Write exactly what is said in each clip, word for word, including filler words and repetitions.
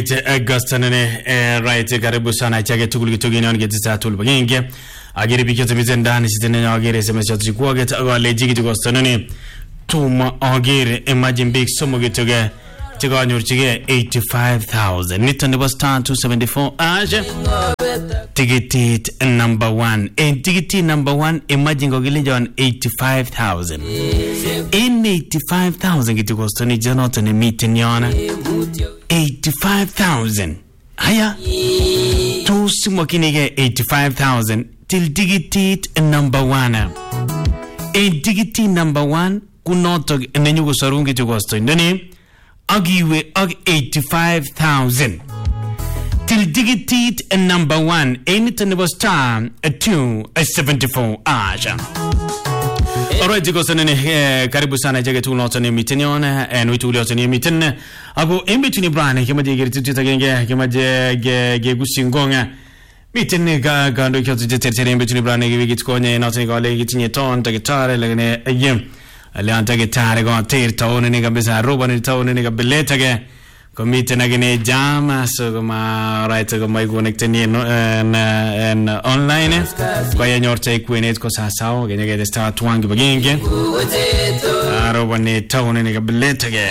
Augustine right karibu sana chake tukuli kitogeni on getisa tulba ngenge agiri bikete bizendani sitene agiri semesha tukwa get agale jigi Augustine tuma agiri imagine big somo getoge tiga nyurchige eighty-five thousand nitande was star two seventy-four aje ticket number one and ticket number one imagine gogile on eighty-five thousand in eighty-five thousand it was Tony Jonathan a meeting yana eighty-five thousand haya to simokinige eighty-five thousand till ticket number one in ticket number one kunoto nenyugo sarungi to gosto ndani agiwe ag eighty-five thousand till ticket number one anything was time two seventy-four aja. Alright, because uh, karibu sana jage tu noto ni mitini ona and we tu leo ni mitini ago in between brand kama je geri tuta genge kama je ge ge gusingonga mitini ga ga ndo kyo tu tetere in between brand ge git konye noto ga le gitinye ton ta gitare le ne ayem ale anta gitare go ter tone ni kabisa roba ni tone ni kabeleta ge komite na gene jama so kama right kama connect ni en online kwa yenyorte kwenet ko sasao gene ge star twangi bagenge aro bane tawne ni kabeleta ge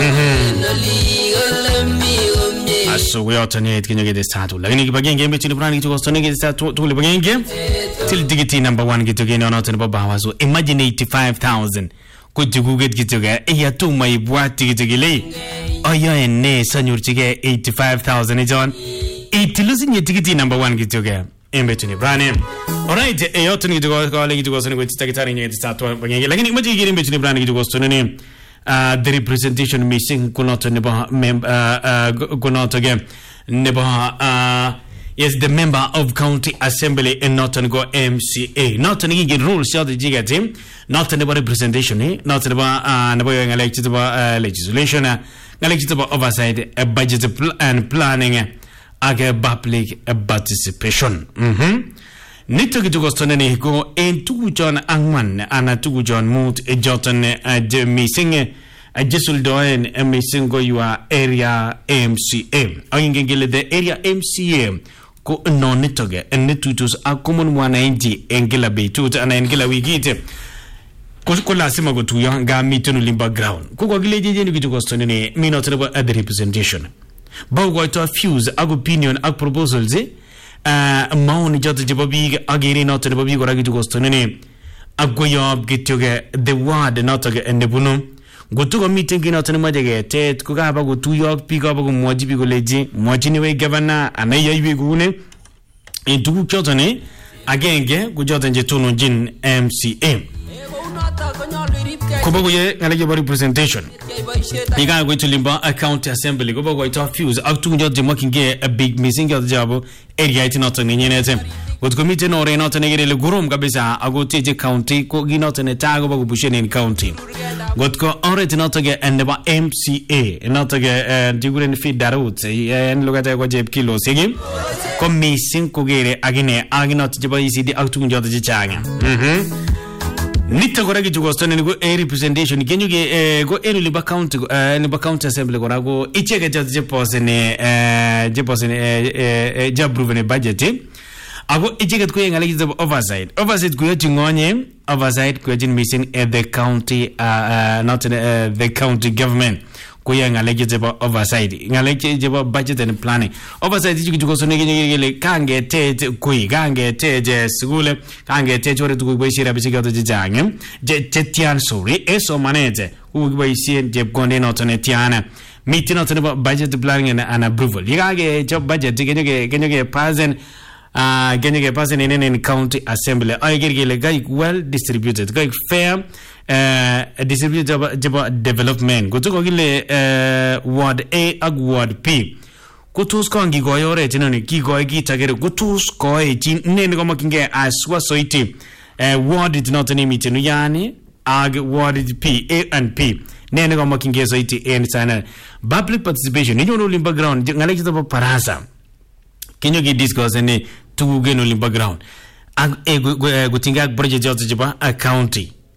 aso we alternate gene ge star tu lakini bagenge mbe chini brand kitu ko ge star tu le bagenge till digiti number one kitu gene ona tene baba wazo imagine eighty-five thousand kujuguget kitu ge ya tu mai bwati kitu gile ayo ene sanyurchige eighty-five thousand John itilusinye tikiti number one gitoga embe tuni brane. Alright, e yoto ni gitoga kale gitoga sone kwetita gitari nye tatu bangenge lakini imaji giri embe tuni brane gitoga sone uh the representation missing kunoto ne ba uh kunoto ge ne ba uh yes the member of county assembly in Norton go M C A Norton gi rules ya the jigati Norton ba representation eh Norton ba uh ne ba election ba legislation election ba oversight a budget and planning aga public participation mhm nito gitu gostone ne go en tugu John angman ana tugu John mut e joton de missing a jesul doen a missing go your area M C A angengele the area M C A ko non nitoge en netutus a common wananchi engela betut ana engela wigite ko ko lasima go tuya ga mitunu limba ground ko ko gileje je ni gitu gostone ne mi not at the representation ba go to fuse ag opinion ag proposals uh mauni joto je bobi agiri not the bobi go ra gitu gostone ne agoyo gityoge the word not ge endebunu gotugo meeting ina tane majege tet ko ga ba go tuyo pick up go moji bi go leji moji ni we governor anaya ibe gune e dugu kyotone agenge go joten je tunu jin M C A ko bogo ye ngale je representation iga go to limba account assembly go bogo to fuse up to jot je mokinge a big missing of job area it not ni nyene what committee no re not negere le gurum kabisa agoteje county ko gi not ne tago bogo bushene in county got ko already not ge and ba M C A not ge digure fi darut en lugata ko je kilo sigi ko missing ko gere agine aginot je ba isi di aktu jot je changa mhm nita ko ragi jugo stone go a representation kenyu ge go enu liba county ne ba county assembly ko rago ichege jot je pose ne je pose ne je approve ne budget ago ichege ko ngale je oversight oversight ko yingonye oversight ko jin missing at the county uh, uh, not uh, the county government ko ngale je oversight ngale je budget and planning oversight ji ko so ne ngele kange tete ko kange teje skule kange teje ore ko boishira bisiga to jange je tetian sorry eso manage ko boishien je gonde not ne tiana meeting not ne budget planning and approval yage je budget genye genye present uh genye person in in county assembly I get like well distributed like fair uh distributed development go to go gile uh ward A ag ward P go to sko ngi go yore tinani ki go gi tagere go to sko e tin ne ngo makinge aswa soiti uh ward it not any meeting yani ag ward P A and P ne ngo makinge soiti en sana public participation ni no limba ground ngale kito parasa kenyo gi discuss ne tu geno limba ground ag e go tinga project jot jiba a county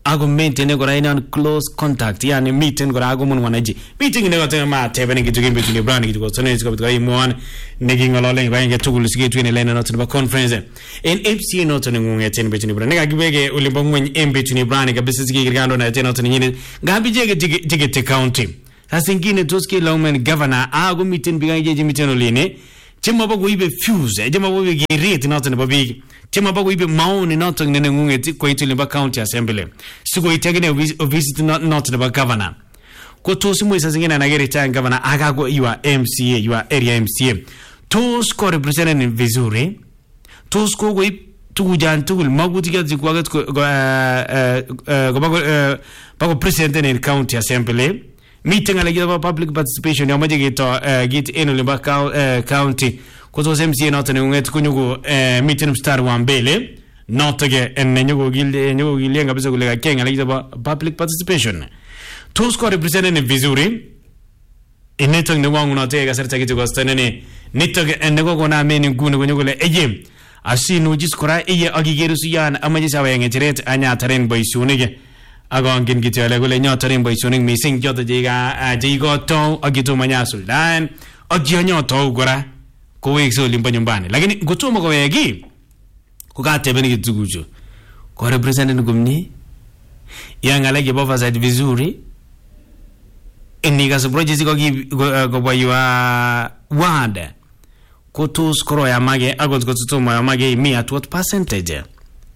ako maintain kora in close contact yani meeting kora ako mun wanaji meeting ne gote ma tebe ne kitu between brand kitu gote ne ko kora imwan ne ngolole ba nge tugulu sige twine lena not ba conference in M C A not ngunge ten between brand ne ga gibege ulimbo ngwen M between brand ga business sige gando na ten not nyine ga bijege tige te county sasingine toski lawmen governor ako meeting biga je meeting oline chema ba go ibe fuse chema ba be rate not ne ba bi chema ba go ibe mauni not ne ngunge ti ko itulimba county assembly sigo itegene visit not not the governor ko to simu isa zingine na gere tanga governor aga go you are M C A you are area M C A to score representing vizuri to score go tujan tugul maguti ga zikwa ga go ba go president in county assembly meeting ala gida public participation ya maje gito git eno limba county ko to M C A not ne ngunget kunyugo meeting star wa mbele not ge en nyugo gilde nyugo gilde ngabisa kulega kenga like ba public participation to score representing vizuri ineto ne wangu na tega serta kitu ko stanene nito ge en go na meni ngune go nyugo le eje asinu jiskora eye agigeru suyan amaje sawa yenge tiret anya taren boisunige agon gin gitele go le nya taren boisunig mising jodo jiga jigo to agitu manya sultan agionyo to gora ko wekso limpa nyumbani lakini gutuma ko wegi kukate beni kitugujo ko represent ngumni yang alage bova side vizuri eniga so project ko gi go baywa wanda ko to skoro ya mage agot go tutuma ya mage mi at what percentage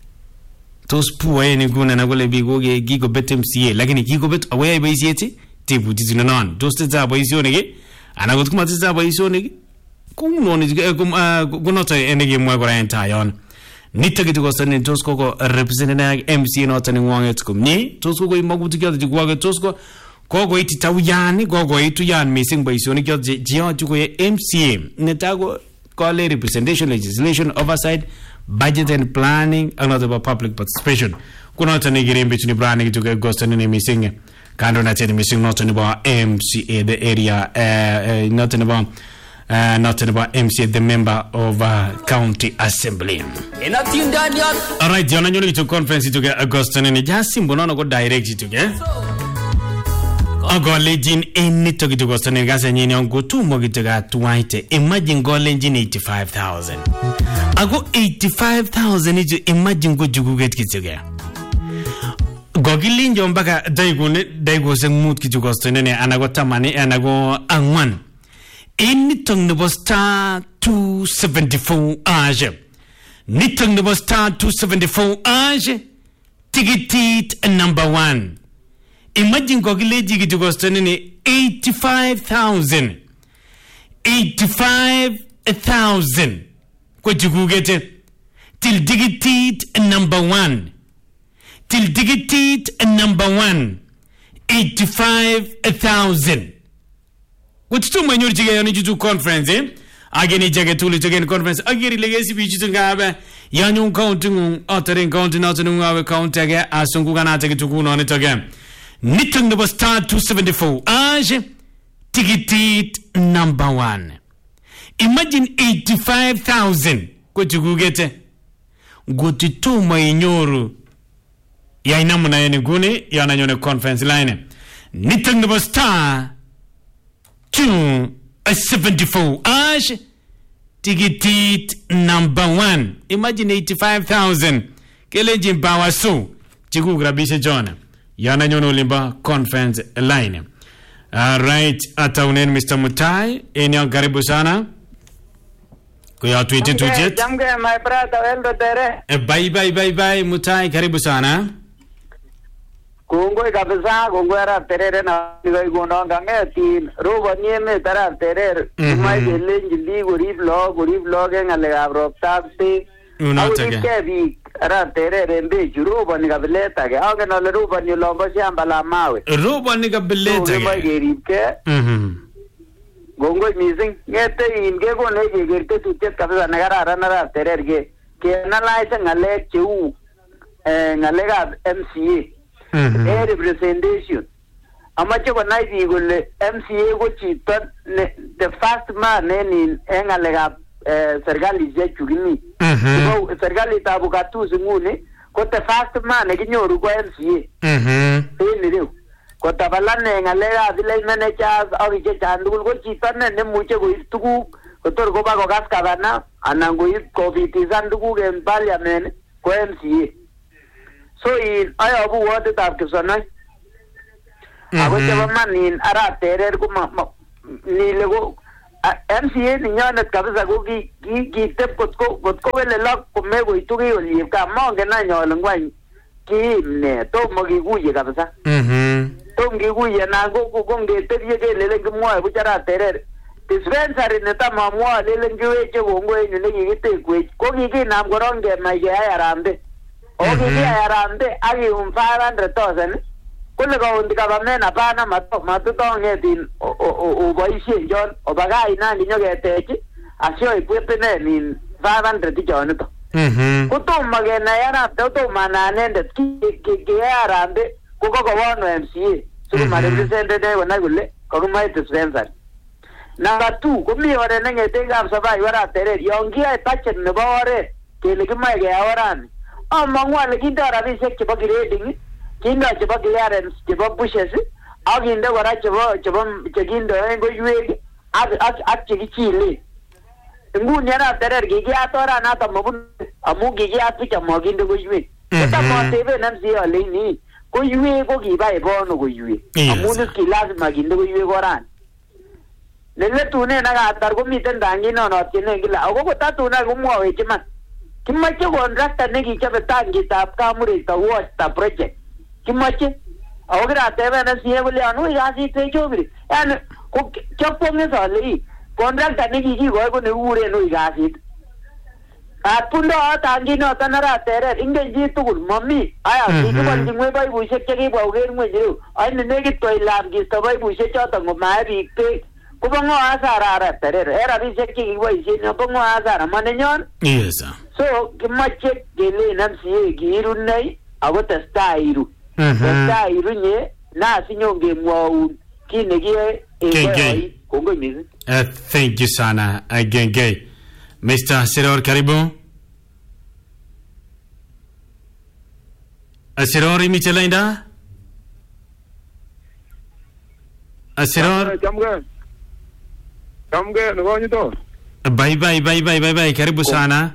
to spuwe ni guna na gole bigo ge gigo betem C A lakini gigo bet away ba isieti tibu tizina non to steza ba isione ge anagot kuma steza ba isione ge kuno ni gunota enege mwa gora entayon nitagiti ko sanin tosko ko representative M C A not ni wanget kumni tosko ko imaguti kya jigwa tosko ko go iti tawyan go go itu yan missing by soni kya jio jugo M C A netago ko le representation legislation oversight budget and planning another public participation kuna tani girembe chini brani jugo gosta ni missing kando na tani missing not ni ba M C A the area uh, not ni ba Uh, not about M C A, the member of uh, county assembly. All right, John, you need to conference to get Augustine and just simple no go direct to get. I go legend any to get Augustine and gas and you go to Mogitaga to white. Imagine go legend eighty-five thousand. I go eighty-five thousand. Imagine go to get kids again. Gogilin Jombaka, Daigone, Daigos and Mood to Augustine and I got Tamani and I go and one. Anything was star two seventy-four age. Nitong was star two seventy-four age. Ticket number one. Imagine Gogile Jigi to go standing eighty-five thousand. eighty-five thousand. What you get it? Till ticket number one. Till ticket number one. eighty-five thousand. What to my new to conference, eh? Again, a jacket to again conference. Again, legacy beaches and gaba. Yanun counting, uttering counting out and our count again, as soon as I to go on it again. Knitting the star two seventy-four. Age ticket number one. Imagine eighty-five thousand. What you go get? Go to two my nyoro. Yainamuna and Gune, Yana conference line. Knitting the star. Two a seventy-four ash ticket number one. Imagine eighty-five thousand. Kelejin power so Chigu Grabisha John Yana Nyono Limba conference line. All right, ataunen Mister Mutai enyo karibu sana. Kuya tweet tweet. Jamge my brother eldo tere. Bye bye bye bye Mutai karibu sana. Kungoi kabisa kungoi ara terere na ngai gononga ngeti robo nieme tara terer mai dele jindi gorib lo gorib lo ge ngale abro tapti unotege kebi ara terere mbe robo ni kabeleta ge age no robo ni lo bo shamba la mawe robo ni kabeleta ge mai geribke mhm gongoi missing ngete inge go ne ge gerte tuchet kabisa nagara ara na terer ge ke na laisa ngale cheu eh ngale ga M C A Mm-hmm. A representation. Amache ko nai gole M C A go chito the first man in engalega serikali je chugini. Mhm. So serikali tabu katu zinguni kote fast man nekinyoru ko M C A. Mhm. En ireu. Kotabalane ngalekab village managers ak ichechan tugul ko chito ne nemuche koib tuguk kotor koba kokas gavana anan koib kopitisan tuguk en parliament ko M C A. So in ayobu waditab Kipsonoi. Ako chebo man in arap terer ko nile ko M C A ninyonet kabisa ko kitep kotko kotko wele lok komeko itu kiyoliep ka mongen anyol ngwany kiimne tomo kikuye kabisa. Mhm. Tom kikuye na ko ko ngetebye kelele kimwoe buch arap terer dispensary netam amwoe lelen kiweche kongoi nyu nekikitekwech ko kikinam korong kemach keyai arambe. O kikiyai arambe akiyum five hundred thousand kule kaundi government hapana matutongetin uboishen John obagai nani nyoketech asio ipwepene nin five hundred ichonito. Mhm. Kutomo kenai arap kutomo ananendet kiyai arambe kokokowano M C A sikumarepresente konai kole kokimoe dispensary. Number two komi oret nengete kapsabai arap terer yon kiyoe budget nebo oret kele kimoe keyai orani amang'u ale kindoi rabisiek chebo grading kindoi chebo clearance chebo bushes ak kinde kora chebo chebo chekindoi koiwek ak ak chekichile. Nguni arap terer kikiyat oranato mabun amu kikiyat bicha makinde koiwek. Kotamoteben M C A aleini koiwek ko kiba ebono koiwek amu niski lazima kinde koiwek orani. Neletunen akatar komiten tanginono tienen kila ako kotatuna komwowech iman. Kimache contractor nekichobe tangitab Kamurita water project. Kimache ako kirateben M C A kole anu kasit wechobiri. Yani ko chopong'e sale contractor nekikikoi ko nekikuren ui kasit. Atundo tanginoton arap terer ingen chi tugul momi aya kikibolchi ng'weny paipusiek chekibwa koker ng'weny ireu aini nekit koilam kisto paipusiek choton komae biik beek kobo ng'o hasara arap terer en rabisiek chekikiboisien bo ng'o hasara manenyon. Yes sir. So kimache kelen M C A kiirunei ako testai iru. Testai irunye na sinyon kemwoun kit nekiyoe en kongoi mising. Uh, thank you sana again gay. Mister Siror karibu. Siror imichelainda? Siror Chamge. Chamge ngonyi to. Bye bye bye bye bye bye karibu sana.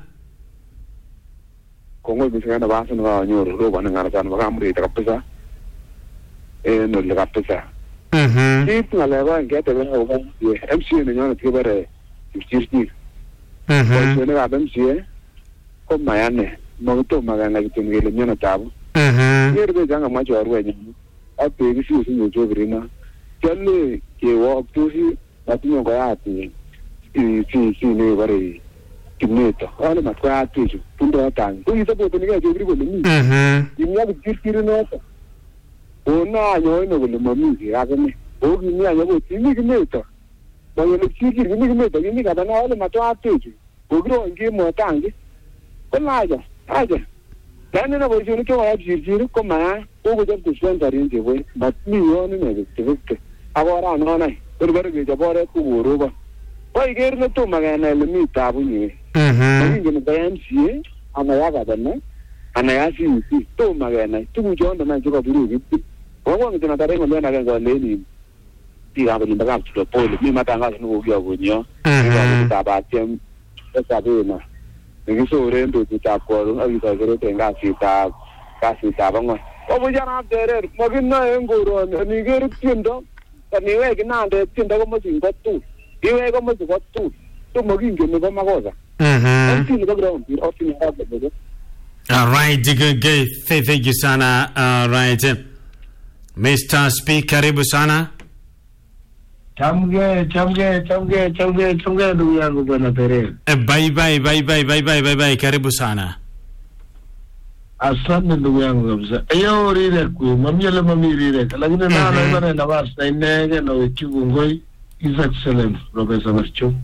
Kongo bisana basa nga nyoro roba nga sana bakamuri takapesa. Eh no le kapesa. Mhm. Tip ngale ba ngete ba ngo ye M C A nyona tibere tishirti. Mhm. Ko ne ga M C A ko mayane mo to magana kitungele nyona tabu. Mhm. Yere janga macho arwenye. Ape bisi sinyo jogrina. Kelle ke wo tusi batinyo ko yati. Si si si ne bare kimeto. Wale matwa atuju. Pundo atang. Ko yito boto niga jogri ko ni. Mhm. Imya bikirkiri no. Ona yo no ko mami ya kene. O ni ya yo timi kimeto. Ba yo bikirkiri ni kimeto ni ga bana wale matwa atuju. Ogro ngi mo tangi. Ko naja. Aja. Dani na bojo ni ko wa jirjiri ko ma o go jab kuswan tarin je we. But mi yo ni ne ke. Agora no nai. Por ver que jabore ku roba. Poi che erano tu magari le mi tabuni. Mhm. Quindi ne M C A ana ya ga danna. Ana ya si si tu magari tu jo ndo na jo buru ki. Wa wa ngina tare ngo na ga le ni. Ti ga bali baga tu po le mi mata nga no go go nyo. Mhm. Ta ba tem esa bena. Ni so rendo ti ta ko ro avi ta zero tenga si ta ka si ta ba ngo. O bu jana tere mo ginna ngoro ni geru tindo. Ni we gina de tindo ko mo sin ko tu. Iwe como se va tú, tú me guingo me va magosa. Mhm. Enti no ground, ir ofini hapo bebe. All right, dig gay. Thank you sana. All right. Mister Speaker karibu sana. Chamge, chamge, chamge, chamge, chamge ndugu yangu bwana Terere. Bye bye bye bye bye bye bye bye karibu sana. Asante ndugu yangu kabisa. Eyo rire ku, mamiyele mami rire. Lakini na na na na basta inege na wekigu ngoi. His Excellency Professor Marcho.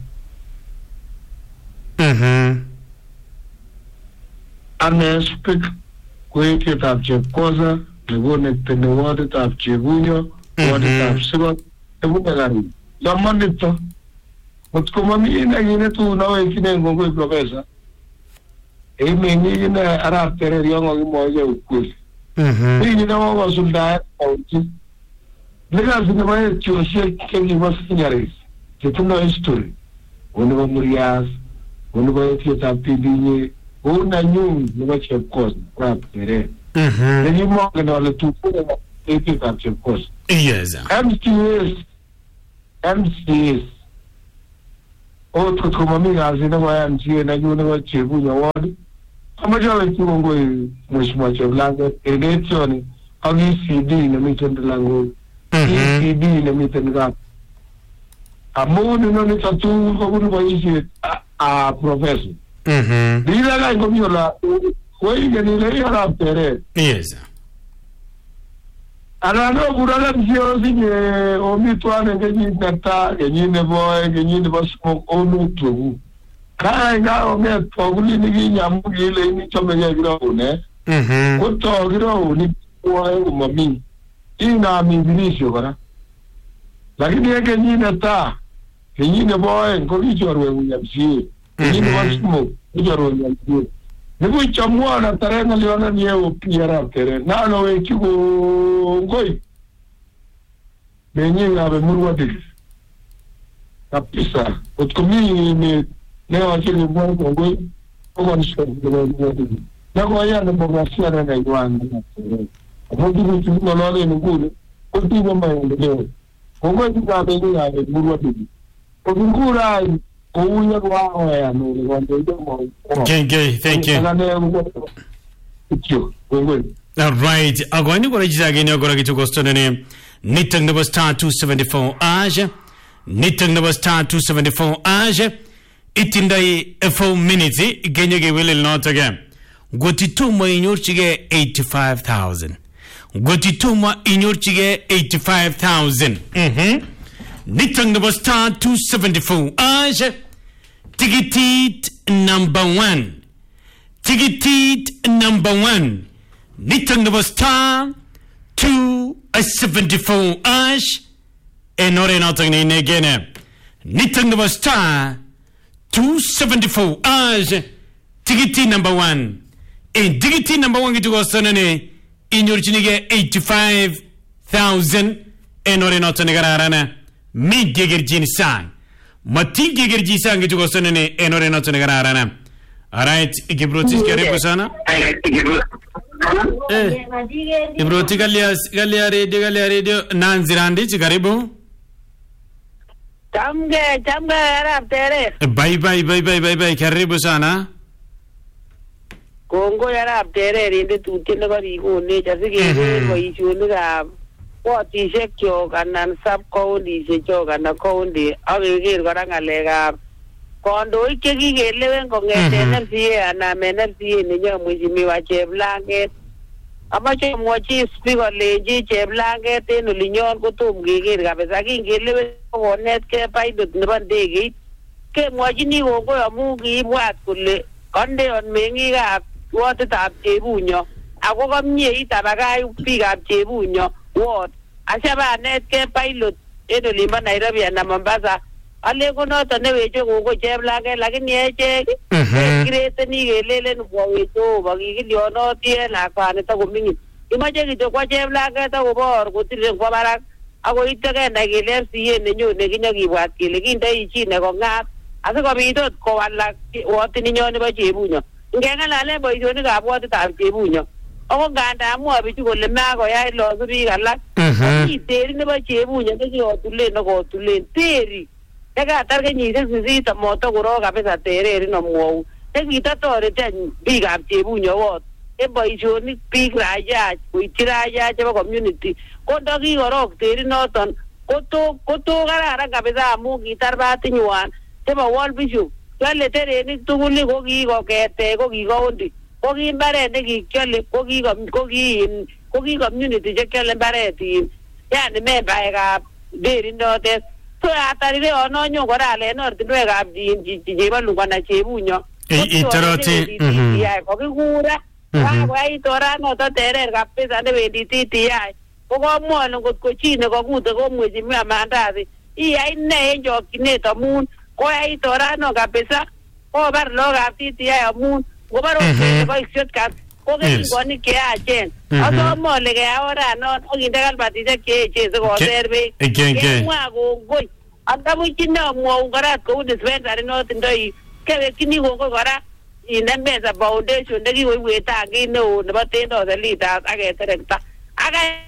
Mhm. Ane speak kweke tapche koza, negone tene wadi tapche gunyo, wadi tapse ebu megari. Yamanito. Mutko mami ina gine tu nawe kine ngongwe Professor. e mengi ne arap terer yo ngo mo je ukweli Mhm. ni na wa sulda auti lega zina ba choshe ke ni was nyare ke tuno history ono ba murias ono ba tieta pidinye ona nyum ni ba chepkos rap terer Mhm. ni mo no le tu ko e ti ta chepkos Yes. M C S M C S otro como amiga zina ba M C S na yuna ba chebu nyawadi amajawe kiungo mheshimiwa Cheblange election au C D na mitendo langu Mhm. C D na mitendo ga amoni no ni tatu ko bunu ba isi a professor Mhm. dila ga ngo la koi ga ni le ara pere Yes. ana no burala msio sinye o mitwane ga ni tata ga ni ne boy ga ni ne basmo o no tu kai ga o me toguli ni nyamu ile ni chome ya gira one Mhm. ko to gira ni wa e mami ina mi bilisho kana lakini yake ni nata ni ne boy ko ni chorwe unyamsi ni ne basmo ni chorwe unyamsi ni bu chamwa na tarenga liona ni o piera tere na no e kigo ngoi menyi ngabe murwa dik kapisa utkomi ni leo akili mwangu ngoi kwa nishukuru na kwa ya na bogasia na ngwan Mungu ni tumo lole ngule ko tumo maendeleo ngoi tukabe ni ya murwa dik ko ngura ko unya kwa ya no ngwande ndomo Okay, okay, thank you. All right. Agwani kwa rejisa gini agora kitu kostone ni nitang number star two seventy-four aje. Nitang number star two seventy-four aje. Itindai four minutes genye ge wile not again. Gotituma inyorchige eighty-five thousand. Gotituma inyorchige eighty-five thousand. Mhm. Nitang number star two seventy-four aje. Tigitit number one. Tigitit number one. Nitang number star two seventy-four ash. Enore notang ni negene. Nitang number star two seventy-four ash. Tigiti number one. In tigiti number one gitu gosonane. Inyorchinige eighty-five thousand. Enore notang negararana. Mi gegerjin sang. Mati gegerji sang gitu gosonane. Enore notang negararana. Alright, ikibrotis karibu sana. Eh, Ibroti galia galia radio galia radio nanzirandi karibu. Chamge chamge arap tere. Bye bye bye bye bye bye karibu sana. Kongo arap tere rinde tutine bari ko ne jasige ko ishuni ga poti sekyo kanan sub county se jo kana county awege garanga lega kondo ikeki gelewen kongete N L C A ana N L C A ni nyo mheshimiwa Cheblange amache mwachi speaker leji Cheblange teno linyon kutum geger kabisa kingelewen konet ke pilot nebo ndege ke mwachi ni kongo amu kiibwat kole konde on mengi ga wotetab Chebunyo ako komie itabakai biikab Chebunyo wot ashaba net ke pilot eno limba Nairobi na Mombasa ale ko noto ne wecho ko Cheblange lakini eche kirete ni gelelen ko wecho bagigilyo no tie la kwane ta gomingi imaje kito kwa Cheblange ta gobor kutire kwa barak ako itege na gele sie ne nyo ne kinya kibwat kele kinde ichi ne ko ngat ase ko bitot ko wala woti ni nyone ba Chebunyo ngengalale boyoni ka bwoti ta Chebunyo ako nganda amwa bichu kole mako yai losu biik alak iteri ne ba Chebunyo ne kiotulen no kotulen teri eka tar kenyisiek sisit moto korok kabisa tereri nomwou nekitotoreti biikab Chebunyo wot en boisionik biik raia koityi raia chebo community ko ndakikorok teri noton koto koto kararan kabisa amu kitar batinywan chebo World Vision kyole terenik tugul ko kikokete ko kikondi ko ki mbaret nekikyole ko ki ko ki ko ki community chekyole mbaret yani membaekab deri notet so atarire ononyo kora alen ortinwekab chebo Lungwana Chebunyo itoroti ya ko kikura ko ai toranoto terer kabisa nebendi T T I ko komwon ngot ko chi ne kokute ko mheshimiwa Mandazi iyai ne en chokchinet amun ko ai torano kabisa ko bar logab T T I amun ngobaro boisiet kat ko ngoni ke achen aso mole ke ahora no oginde kalbatije ke che se ko serve ke mwa go goi andamu chino mwa ngara ko dispensary no tindoi ke kini go ngara ine meza foundation ndegi we weta ngino ne batendo the leaders age terekta age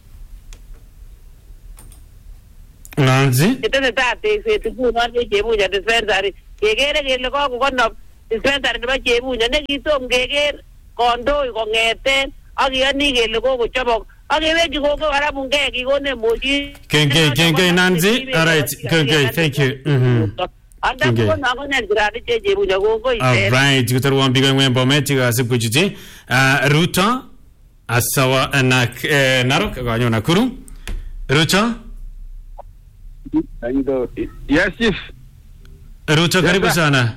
Nanzi ite ta te se tu no ne ke buja dispensary ke gere ke lo ko no dispensary ne ba ke buja ne ki tom ke ger kondo ko ngeten agiyani ke lo ko chobok agewe ki go ko ara bunge ki go ne moji ke ke ke ke Nanzi all right ke ke thank you mhm anda ko na ko ne grade che je buja go ko ite all right gutar wan biga ngwen bometi ga sip kuchiti Ruto asawa na Narok ga nyona kuru Ruto Yes, chief. Ruto karibu sana.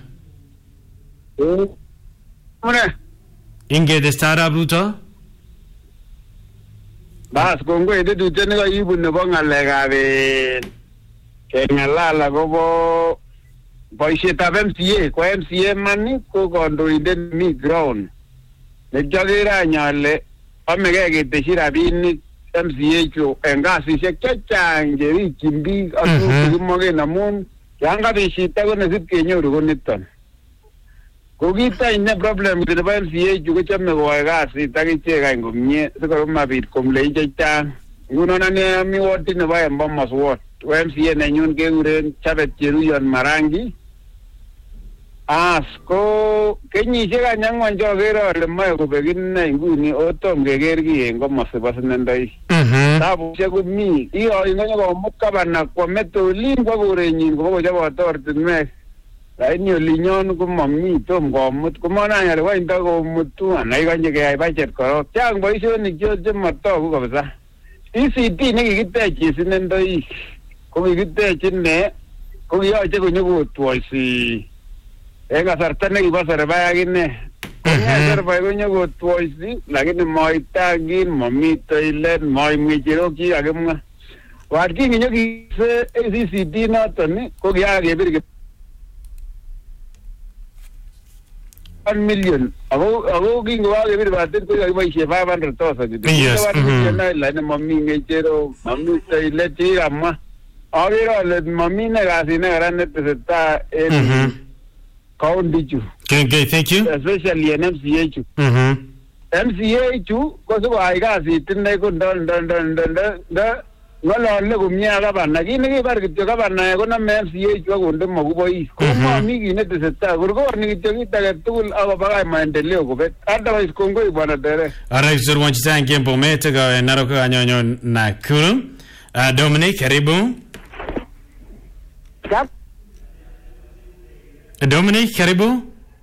Mune. Inge de stara Ruto. Bas kongo ide dute ne ga ibu ne bonga lega be. Ke ngalala go bo boishet ab M C A ko M C A mani ko kondo ide mi ground. Ne jagira nyale amege ge te shira bini M C A ko engasi se kechange ri kimbi asu kumoge namun yanga be shita ko ne sit kenyo ro nitan ko gita ine problem de M C A ko chamme go gasi tagi che ga ngomye se ko ma bit kom le jeta nguno na ne mi woti ne ba emba maswot M C A ne nyun ke uren chabet chiru yon marangi asko kenyi chega nyangwan jo gero le mai ko begin na nguni otom gegergi engo masebas nendai mhm tabu chego mi io ingonya ko mukabana ko meto lingwa gore nyingo ko jabo tortin me la inyo linyon ko mami tom go mut ko mana ya wa inda go mutu ana iganye ke ai budget ko chang boisho ni jo je mato ko kabisa E C T ne gitechi sinendai ko gitechi ne ko yo chego nyugo twoisi Ega sartane ki basare baya gine. Konya sarba konya go twice lakini moi tagin mami toilet moi michiro ki agemga. Warki nyo ki se C C T na tani ko gya ge bir one million. Ago ago ki ngwa ge bir baten ko ga bai five hundred thousand. Yes. Na la na mami michiro mami toilet ki amma. Agero le mami ne ga sine grande te sta en Kaundichu. Okay, okay, thank you. Especially an M C H. Mhm. M C H ko so ai ga si tinne ko don don don don da ngalo le ko mia ga bana ki ne bar ki ga bana ko na M C H ko ndo mo ko boy ko ma mi gi ne te seta ko ko ni te ki ta tul aba ba maendeleo ko bet otherwise ko ngoi bana dere Alright, sir, want to thank you for me to go Narok ga nyonyo na kuru. Dominic, karibu. Yep. Dominic, karibu.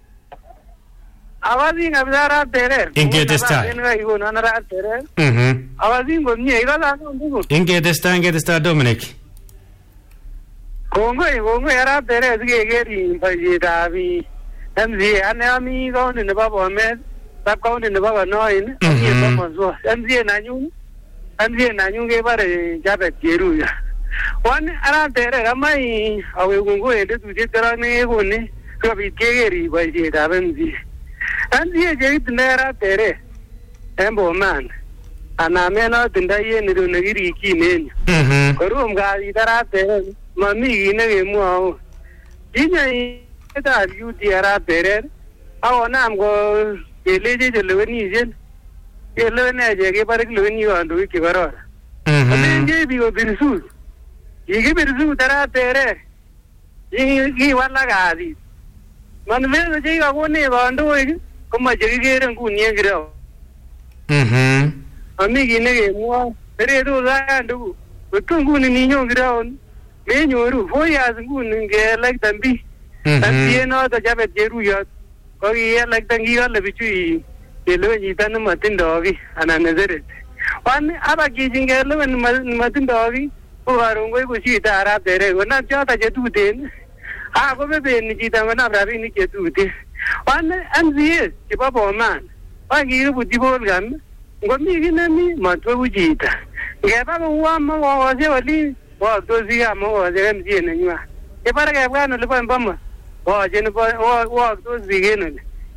Awazi ngabzara tere. Inge testa. Inga igo nanara tere. Mhm. Awazi ngomnye igala ndugu. Inge testa, inge testa Dominic. Kongo kongo yara tere zige geri fajida bi. Mzi anami go ne baba me. Sab ko ne baba noin. Ye baba zo. Mzi na nyu. Mzi na nyu ge bare jabe geru ya. Wan ara tere ramai awe kongo ende tuje tera ne go ne. Ko bi geri fajida benzi. Anzi je itnera tere embo man anamena tindaye niru nagiri kineni Mhm. korum ga idara tere mami ine gemu dinya ita yu diara tere awona amgo eleje je leweni jen elene je ke parik leweni andu ki baro Mhm. amenje bi go birsu igi birsu tara tere igi wala ga di man ve je ga woni bandu igi kuma je gere nguni ngiro Mhm. ami gine ge mo ere do za ndu ko nguni ni nyo ngiro me nyoru ho ya nguni ge like tambi tambi no da jabe jeru ya ko ye like tangi ya le bichu ele ni tan matin dogi ana nazare wan aba gi jinge le matin dogi ko arungo ko si tara tere ko na cha ta je tu den a ko be be ni ji ta na brabi ni ke tu de wan amzi ke baba man wa gi ru di bol gan ngomi gi na mi ma to buji ta ge ba ko wa ma wa je wali wa to si ya mo wa je amzi ne ni wa e para ge ga no le ba ma wa je ne wa wa to si ge ne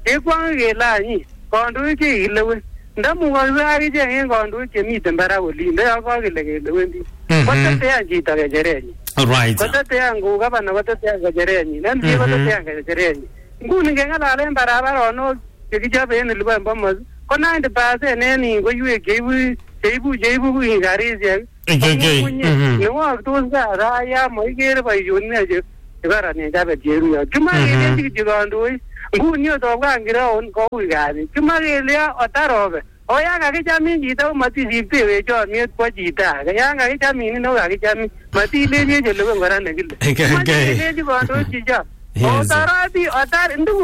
kekwong kelanyi kandoik chekilewen ndamukokse akichek en kandoik chemiten barak olin ndayoko kele kelewendi kotetean chito kecherenyi kotetean kou gavana kotetean kecherenyi M C kotetean kecherenyi nguni ngeng'alalen barabaronok chekichobe en Elgeyo Marakwet ko ninety percent en in koiwek cheibu cheibu cheibu karisiek newoktos kasaya moikere boisionik chekoronen chabe cheruyo kimoe kelenji kityo kandoik nguni ot obwan kiraon koui kasit kimoe kele otarobe o yan kakichamin chito komatisiptewe chomiet kwo chito age yan kakichamin inei kakichamin matilenjech elewen kora nekile kimoe kelenji kandoik chicho otoroti otar